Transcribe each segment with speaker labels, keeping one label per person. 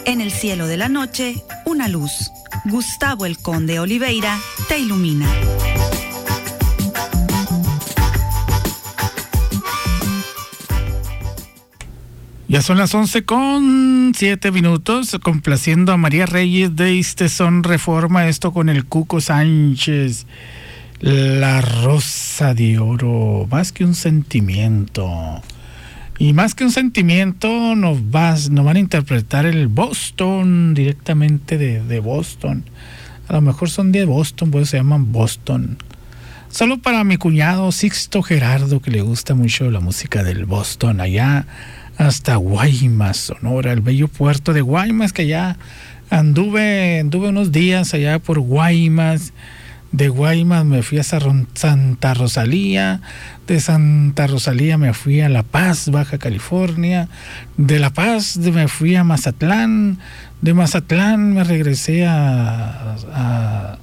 Speaker 1: En el cielo de la noche, una luz. Gustavo el Conde Oliveira te ilumina.
Speaker 2: Ya son las 11:07, complaciendo a María Reyes de Este Son Reforma, esto con el Cuco Sánchez, La Rosa de Oro, más que un sentimiento. Y más que un sentimiento nos van a interpretar el Boston, directamente de Boston. A lo mejor son de Boston, pues se llaman Boston. Solo para mi cuñado Sixto Gerardo, que le gusta mucho la música del Boston, allá hasta Guaymas, Sonora, el bello puerto de Guaymas, que allá anduve unos días allá por Guaymas. De Guaymas me fui a Santa Rosalía, de Santa Rosalía me fui a La Paz, Baja California, de La Paz me fui a Mazatlán, de Mazatlán me regresé a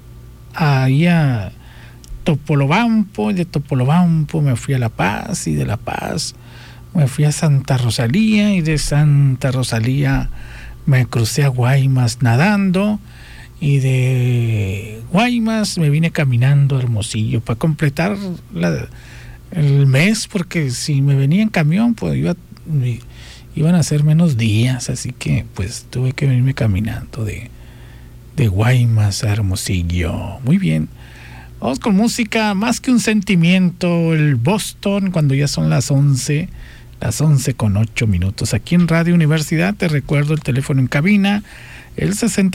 Speaker 2: Topolobampo, de Topolobampo me fui a La Paz, y de La Paz me fui a Santa Rosalía, y de Santa Rosalía me crucé a Guaymas nadando, y de Guaymas me vine caminando a Hermosillo para completar el mes, porque si me venía en camión pues iban a ser menos días, así que pues tuve que venirme caminando de Guaymas a Hermosillo. Muy bien, vamos con música, más que un sentimiento, el Boston, cuando ya son las 11:08 aquí en Radio Universidad. Te recuerdo el teléfono en cabina, el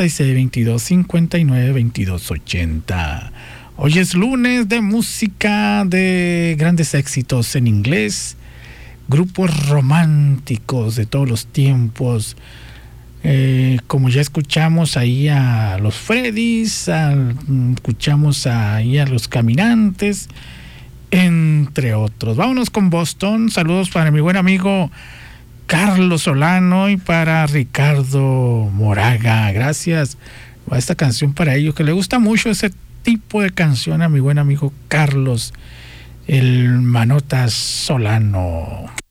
Speaker 2: 6622-592280. Hoy es lunes de música de grandes éxitos en inglés, grupos románticos de todos los tiempos, como ya escuchamos ahí a los Freddys, escuchamos ahí a los Caminantes, entre otros. Vámonos con Boston. Saludos para mi buen amigo Carlos Solano y para Ricardo Moraga. Gracias a esta canción para ellos, que le gusta mucho ese tipo de canción a mi buen amigo Carlos, el Manotas Solano.